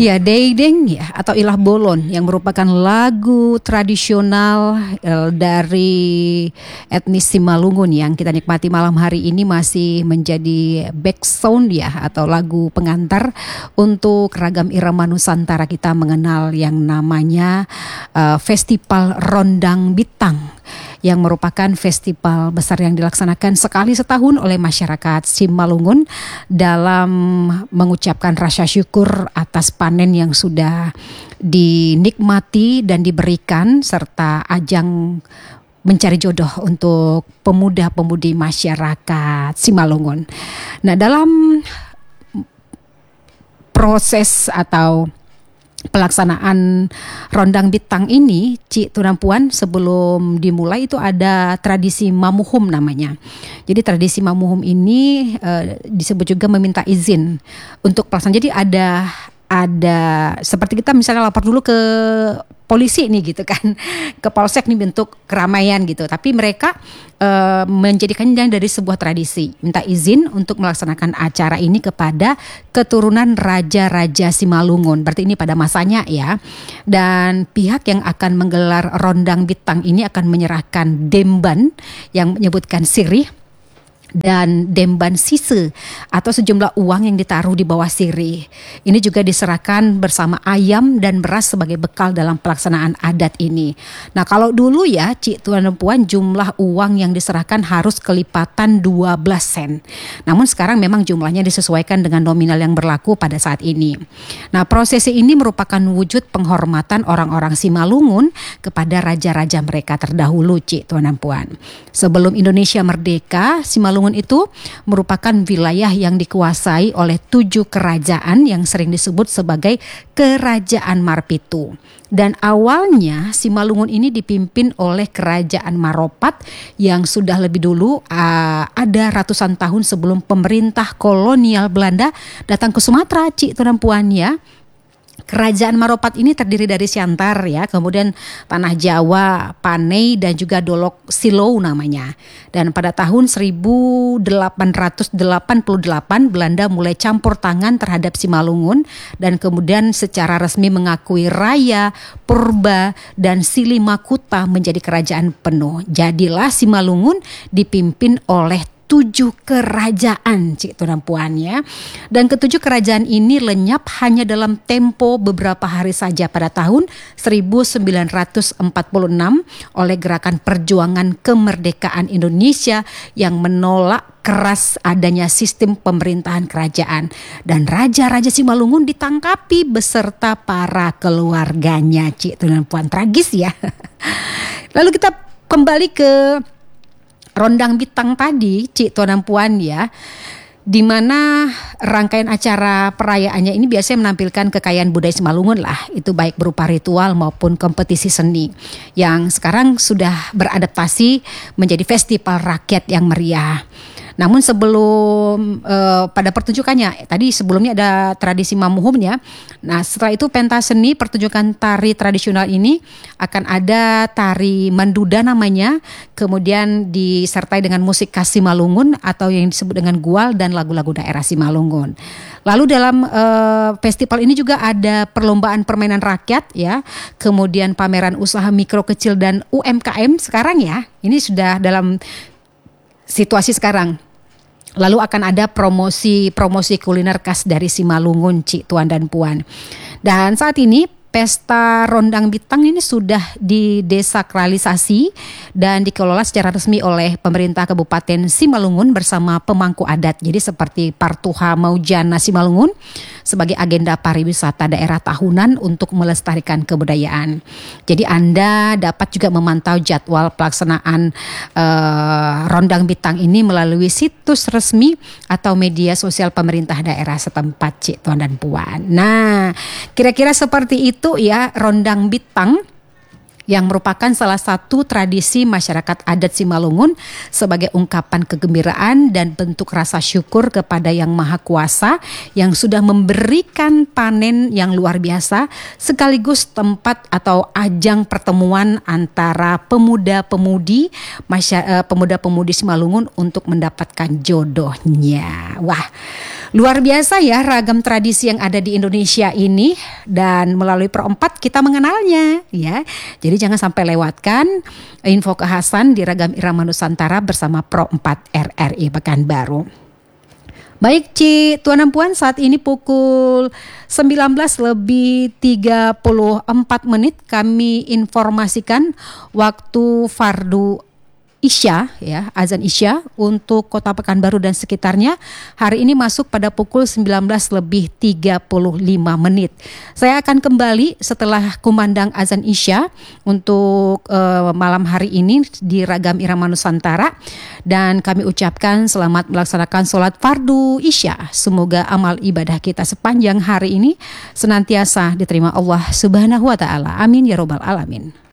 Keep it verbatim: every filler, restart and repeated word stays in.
Ya, Deideng ya atau Ilah Bolon yang merupakan lagu tradisional eh, dari etnis Simalungun yang kita nikmati malam hari ini masih menjadi background ya atau lagu pengantar untuk ragam irama Nusantara kita mengenal yang namanya eh, Festival Rondang Bitang, yang merupakan festival besar yang dilaksanakan sekali setahun oleh masyarakat Simalungun dalam mengucapkan rasa syukur atas panen yang sudah dinikmati dan diberikan, serta ajang mencari jodoh untuk pemuda-pemudi masyarakat Simalungun. Nah, dalam proses atau pelaksanaan Rondang Bitang ini, Cik Tunampuan, sebelum dimulai itu ada tradisi mamuhum namanya. Jadi tradisi mamuhum ini uh, disebut juga meminta izin untuk pelaksanaan. Jadi ada ada seperti kita misalnya lapor dulu ke polisi nih gitu kan, ke polsek nih bentuk keramaian gitu. Tapi mereka e, menjadikannya dari sebuah tradisi, minta izin untuk melaksanakan acara ini kepada keturunan Raja-Raja Simalungun. Berarti ini pada masanya ya. Dan pihak yang akan menggelar Rondang Bitang ini akan menyerahkan demban yang menyebutkan sirih dan demban sise atau sejumlah uang yang ditaruh di bawah sirih. Ini juga diserahkan bersama ayam dan beras sebagai bekal dalam pelaksanaan adat ini. Nah, kalau dulu ya Cik Tuan dan Puan, jumlah uang yang diserahkan harus kelipatan dua belas sen. Namun sekarang memang jumlahnya disesuaikan dengan nominal yang berlaku pada saat ini. Nah, prosesi ini merupakan wujud penghormatan orang-orang Simalungun kepada raja-raja mereka terdahulu, Cik Tuan dan Puan. Sebelum Indonesia merdeka, Simalungun itu merupakan wilayah yang dikuasai oleh tujuh kerajaan yang sering disebut sebagai Kerajaan Marpitu. Dan awalnya Simalungun ini dipimpin oleh Kerajaan Maropat yang sudah lebih dulu uh, ada ratusan tahun sebelum pemerintah kolonial Belanda datang ke Sumatera, Cik Tuan dan Puan ya. Kerajaan Maropat ini terdiri dari Siantar ya, kemudian Tanah Jawa, Panei dan juga Dolok Silou namanya. Dan pada tahun seribu delapan ratus delapan puluh delapan Belanda mulai campur tangan terhadap Simalungun dan kemudian secara resmi mengakui Raya, Purba dan Silimakuta menjadi kerajaan penuh. Jadilah Simalungun dipimpin oleh tujuh kerajaan, Cik Tuan dan Puan ya. Dan ketujuh kerajaan ini lenyap hanya dalam tempo beberapa hari saja pada tahun seribu sembilan ratus empat puluh enam oleh gerakan perjuangan kemerdekaan Indonesia yang menolak keras adanya sistem pemerintahan kerajaan. Dan Raja-Raja Simalungun ditangkapi beserta para keluarganya, Cik Tuan dan Puan. Tragis ya. Lalu kita kembali ke Rondang Bitang tadi, Cik Tuan dan Puan ya, di mana rangkaian acara perayaannya ini biasanya menampilkan kekayaan budaya Simalungun lah, itu baik berupa ritual maupun kompetisi seni yang sekarang sudah beradaptasi menjadi festival rakyat yang meriah. Namun sebelum uh, pada pertunjukannya, tadi sebelumnya ada tradisi mamuhumnya. Nah, setelah itu pentas seni pertunjukan tari tradisional ini akan ada tari manduda namanya, kemudian disertai dengan musik khas Simalungun atau yang disebut dengan gual dan lagu-lagu daerah Simalungun. Lalu dalam uh, festival ini juga ada perlombaan permainan rakyat ya, kemudian pameran usaha mikro kecil dan U M K M sekarang ya. Ini sudah dalam situasi sekarang. Lalu akan ada promosi-promosi kuliner khas dari Simalungun, Cik Tuan dan Puan. Dan saat ini Pesta Rondang Bitang ini sudah didesakralisasi dan dikelola secara resmi oleh pemerintah Kabupaten Simalungun bersama pemangku adat. Jadi seperti Partuha Maujana Simalungun sebagai agenda pariwisata daerah tahunan untuk melestarikan kebudayaan. Jadi Anda dapat juga memantau jadwal pelaksanaan uh, Rondang Bitang ini melalui situs resmi atau media sosial pemerintah daerah setempat, Cik Tuan dan Puan. Nah, kira-kira seperti itu itu ya Rondang Bitang yang merupakan salah satu tradisi masyarakat adat Simalungun sebagai ungkapan kegembiraan dan bentuk rasa syukur kepada Yang Maha Kuasa yang sudah memberikan panen yang luar biasa, sekaligus tempat atau ajang pertemuan antara pemuda-pemudi masya, uh, pemuda-pemudi Simalungun untuk mendapatkan jodohnya. Wah, luar biasa ya ragam tradisi yang ada di Indonesia ini, dan melalui Pro empat kita mengenalnya ya. Jadi jangan sampai lewatkan info kekhasan di Ragam Irama Nusantara bersama Pro empat R R I Pekanbaru. Baik Ci, Tuan dan Puan, saat ini pukul sembilan belas lebih tiga puluh empat menit kami informasikan waktu fardu Isya ya, azan Isya untuk Kota Pekanbaru dan sekitarnya hari ini masuk pada pukul sembilan belas lebih tiga puluh lima menit. Saya akan kembali setelah kumandang azan Isya untuk uh, malam hari ini di Ragam Irama Nusantara, dan kami ucapkan selamat melaksanakan sholat fardu Isya. Semoga amal ibadah kita sepanjang hari ini senantiasa diterima Allah Subhanahu wa taala. Amin ya robbal alamin.